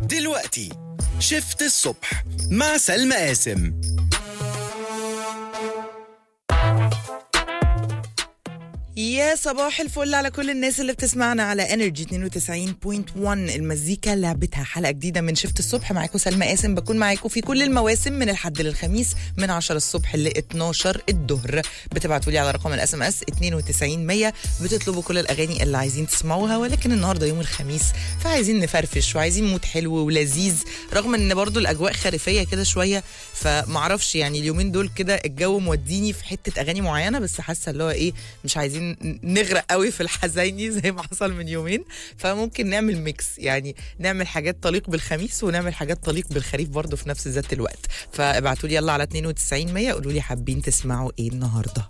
دلوقتي شفت الصبح مع سلمى قاسم. يا صباح الفل على كل الناس اللي بتسمعنا على انرجي 92.1. المزيكا لعبتها حلقه جديده من شفت الصبح. معاكم سلمى قاسم، بكون معاكم في كل المواسم من الحد للخميس من 10 الصبح ل 12 الظهر. بتبعتوا لي على رقم الاس ام اس 92100 بتطلبوا كل الاغاني اللي عايزين تسمعوها. ولكن النهارده يوم الخميس فعايزين نفرفش وعايزين مود حلو ولذيذ، رغم ان برضو الاجواء خريفيه كده شويه. فمعرفش يعني اليومين دول كده الجو موديني في حته اغاني معينه، بس حاسه اللي هو ايه، مش عايزين نغرق قوي في الحزيني زي ما حصل من يومين. فممكن نعمل ميكس، يعني نعمل حاجات تليق بالخميس ونعمل حاجات تليق بالخريف برضو في نفس ذات الوقت. فابعتوا لي يلا على 9200 قولوا لي حابين تسمعوا ايه النهارده.